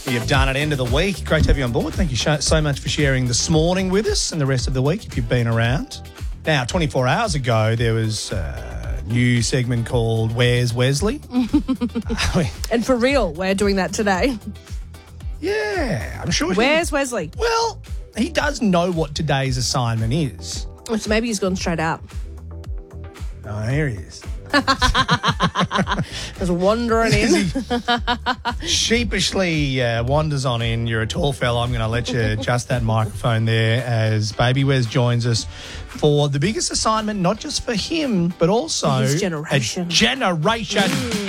You've done it. End of the week. Great to have you on board. Thank you so much for sharing this morning with us and the rest of the week if you've been around. Now, 24 hours ago, there was a new segment called Where's Wesley? And for real, we're doing that today. Yeah, I'm sure. Where's Wesley? Well, he does know what today's assignment is. So maybe he's gone straight out. Oh, here he is. Just wandering in. Sheepishly wanders on in. You're a tall fella. I'm going to let you adjust that microphone there as Baby Wes joins us for the biggest assignment, not just for him, but also His generation. a generation.